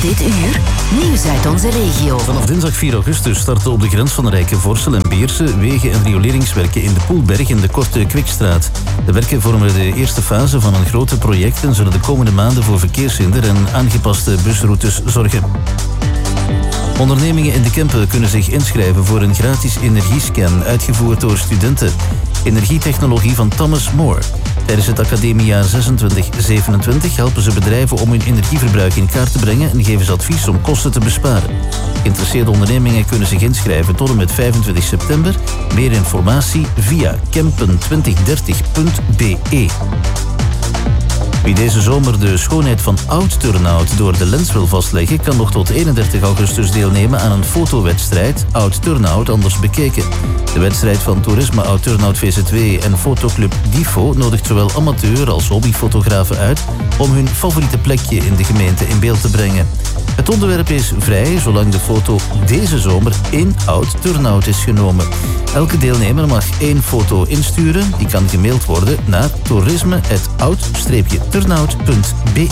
Dit uur, nieuws uit onze regio. Vanaf dinsdag 4 augustus starten op de grens van Rijkenvorsel en Beersen wegen- en rioleringswerken in de Poelberg en de Korte Kwikstraat. De werken vormen de eerste fase van een grote project en zullen de komende maanden voor verkeershinder en aangepaste busroutes zorgen. Ondernemingen in de Kempen kunnen zich inschrijven voor een gratis energiescan uitgevoerd door studenten. Energietechnologie van Thomas More. Tijdens het academiejaar 26-27 helpen ze bedrijven om hun energieverbruik in kaart te brengen en geven ze advies om kosten te besparen. Geïnteresseerde ondernemingen kunnen zich inschrijven tot en met 25 september. Meer informatie via kempen2030.be. Wie deze zomer de schoonheid van oud-turnout door de lens wil vastleggen, kan nog tot 31 augustus deelnemen aan een fotowedstrijd Oud-Turnout anders bekeken. De wedstrijd van Toerisme Oud-Turnout VZ2 en fotoclub DIFO nodigt zowel amateur als hobbyfotografen uit om hun favoriete plekje in de gemeente in beeld te brengen. Het onderwerp is vrij, zolang de foto deze zomer in Oud-Turnout is genomen. Elke deelnemer mag 1 foto insturen. Die kan gemaild worden naar toerisme@oud-turnout.be.